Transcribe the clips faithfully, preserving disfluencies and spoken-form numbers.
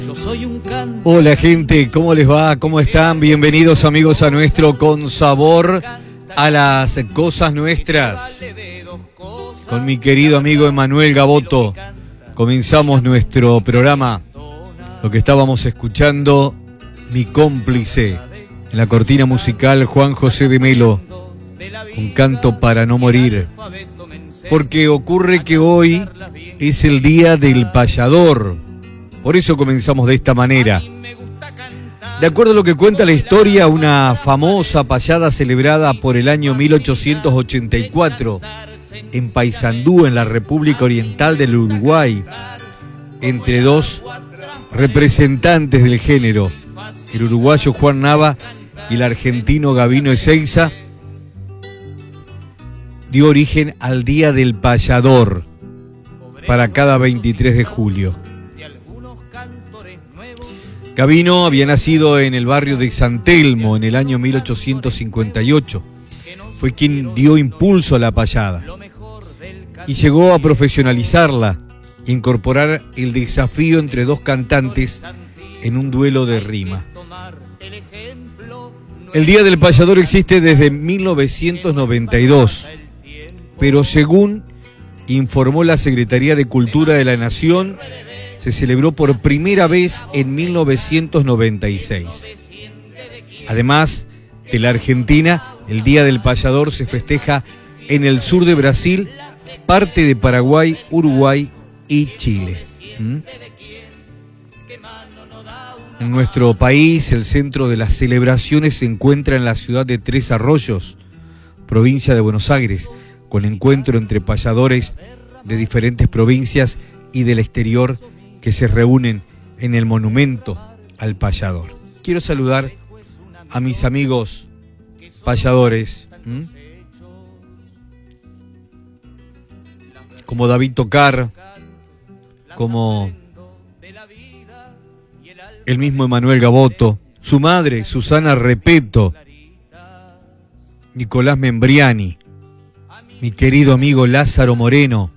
Hola gente, ¿cómo les va? ¿Cómo están? Bienvenidos amigos a nuestro Con Sabor a las Cosas Nuestras. Con mi querido amigo Emanuel Gaboto comenzamos nuestro programa. Lo que estábamos escuchando, Mi Cómplice, en la cortina musical Juan José de Melo, un canto para no morir. Porque ocurre que hoy es el día del payador. Por eso comenzamos de esta manera. De acuerdo a lo que cuenta la historia, una famosa payada celebrada por el año mil ochocientos ochenta y cuatro en Paysandú, en la República Oriental del Uruguay, entre dos representantes del género, el uruguayo Juan Nava y el argentino Gabino Ezeiza, dio origen al Día del Payador para cada veintitrés de julio. Gabino había nacido en el barrio de San Telmo en el año mil ochocientos cincuenta y ocho. Fue quien dio impulso a la payada y llegó a profesionalizarla e incorporar el desafío entre dos cantantes en un duelo de rima. El Día del Payador existe desde mil novecientos noventa y dos, pero según informó la Secretaría de Cultura de la Nación, se celebró por primera vez en mil novecientos noventa y seis. Además de la Argentina, el Día del Payador se festeja en el sur de Brasil, parte de Paraguay, Uruguay y Chile. ¿Mm? En nuestro país, el centro de las celebraciones se encuentra en la ciudad de Tres Arroyos, provincia de Buenos Aires, con encuentro entre payadores de diferentes provincias y del exterior que se reúnen en el monumento al payador. Quiero saludar a mis amigos payadores, ¿m? como David Tocar, como el mismo Emanuel Gaboto, su madre Susana Repeto, Nicolás Membriani, mi querido amigo Lázaro Moreno,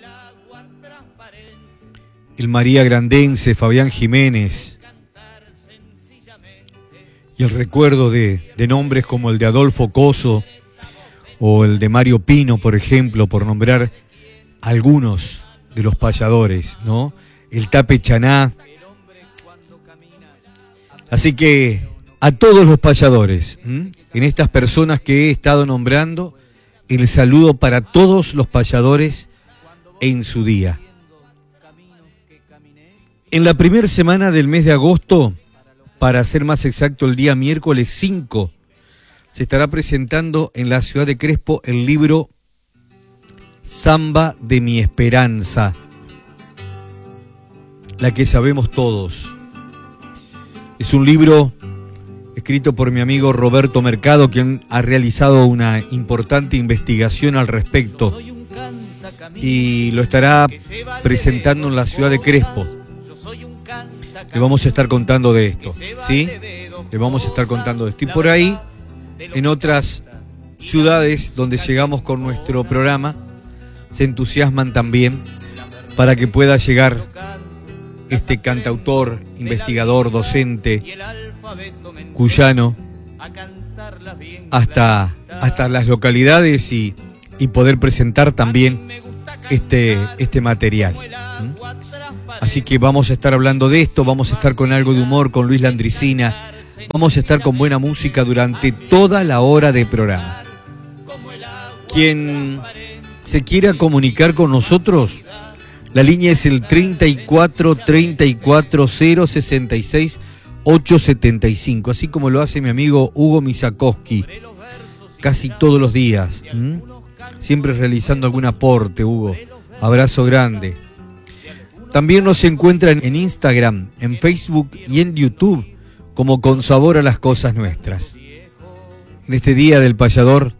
el María Grandense, Fabián Jiménez, y el recuerdo de, de nombres como el de Adolfo Coso o el de Mario Pino, por ejemplo, por nombrar algunos de los payadores, ¿no? El Tape Chaná. Así que a todos los payadores, ¿m? en estas personas que he estado nombrando, el saludo para todos los payadores en su día. En la primera semana del mes de agosto, para ser más exacto el día miércoles cinco, se estará presentando en la ciudad de Crespo el libro Samba de mi Esperanza, la que sabemos todos. Es un libro escrito por mi amigo Roberto Mercado, quien ha realizado una importante investigación al respecto y lo estará presentando en la ciudad de Crespo. Le vamos a estar contando de esto, ¿sí? Le vamos a estar contando de esto. Y por ahí, en otras ciudades donde llegamos con nuestro programa, se entusiasman también para que pueda llegar este cantautor, investigador, docente, cuyano, hasta, hasta las localidades y, y poder presentar también este, este material. ¿Mm? Así que vamos a estar hablando de esto, vamos a estar con algo de humor, con Luis Landricina, vamos a estar con buena música durante toda la hora de programa. Quien se quiera comunicar con nosotros, la línea es el treinta y cuatro, treinta y cuatro, cero, sesenta y seis, ochocientos setenta y cinco, así como lo hace mi amigo Hugo Misakowski, casi todos los días, ¿Mm? siempre realizando algún aporte. Hugo, abrazo grande. También nos encuentran en Instagram, en Facebook y en YouTube como Con Sabor a las Cosas Nuestras. En este Día del Payador